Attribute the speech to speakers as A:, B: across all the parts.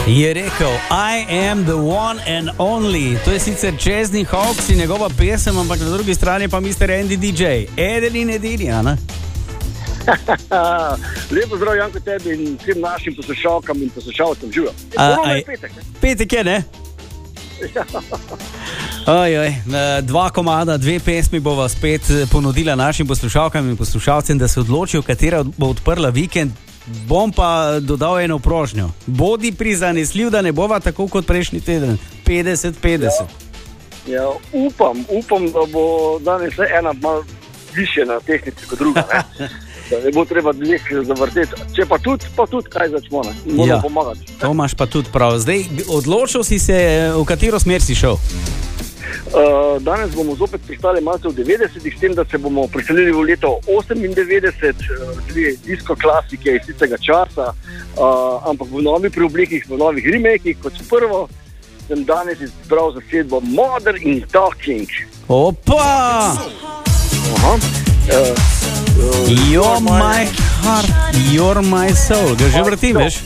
A: Je rekel, I am the one and only. To je sicer Chesney Hawkes in njegova pesem, ampak na drugi strani pa Mr. Andy DJ. Eden in edini, a ne?
B: Lepo zdrav, Janko, tebi in vsem našim poslušalkam in poslušalcem. Živijo.
A: Petek je, ne? Ojoj, 2 komada, 2 pesmi bova spet ponudila našim poslušalkam in poslušalcem, da se odločijo, katera bo odprla vikend. Bom pa dodal eno prošnjo. Bodi prizanesljiv, da ne bova tako kot prejšnji teden. 50-50.
B: Ja, upam, da bo danes ena malo više na tehnici kot druga. Ne? Da ne bo treba dveh zavrteti. Če pa tudi kaj začmo, ne? Moramo pomagati.
A: To imaš pa tudi prav. Zdaj, odločil si se, v katero smer si šel?
B: Danes bomo zopet pristali malce v 90-ih, s tem, da se bomo preselili v leto 98, dve disko klasike iz tistega časa, ampak v novih preoblikih, v novih remakih. Kot prvo sem danes izbral zasedbo Mother in Talking.
A: Opa! You're my heart, you're my soul. Ga že vrtim, veš?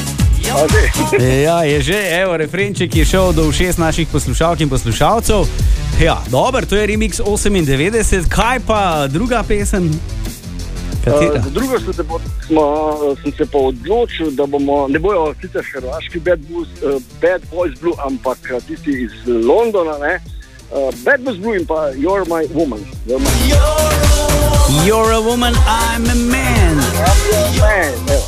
A: Ja, je že, evo, refrenček je šel do ušes naših poslušalk in poslušalcev. Ja, dober, to je remix 98. Kaj pa druga pesem? Katera?
B: Za drugo sem se pa odločil, da bomo, ne bojo sicer hrvaški Bad Boys Blue, ampak tisti iz Londona, ne? Bad Boys Blue in pa You're My Woman.
A: You're a woman, I'm a man.
B: I'm a man.